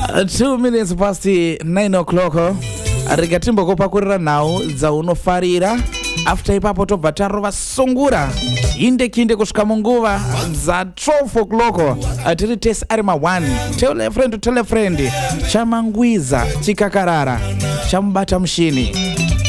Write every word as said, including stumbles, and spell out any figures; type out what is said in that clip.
two minutes past nine o'clock. Rigatimbo kopakurira nawo za unofarira. After ipapo tobva tarova sungura inde kinde kusvika munguva za twelve o'clock. Tiri tesi ari ma one. Tell a friend to tell a friend. Chamangwiza chikakarara chamubata mushini.